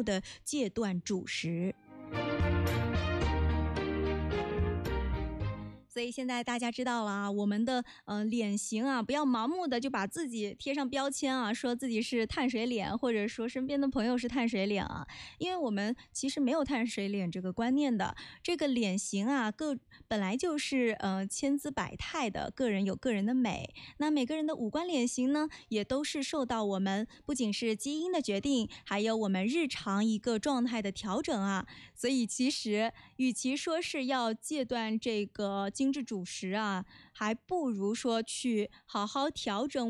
目的戒断主食。所以现在大家知道了啊，我们的脸型啊，不要盲目的就把自己贴上标签啊，说自己是碳水脸，或者说身边的朋友是碳水脸啊，因为我们其实没有碳水脸这个观念的。这个脸型啊，本来就是千姿百态的，个人有个人的美。那每个人的五官脸型呢，也都是受到我们不仅是基因的决定，还有我们日常一个状态的调整啊。所以其实与其说是要戒断这个精致主食啊，还不如说去好好调整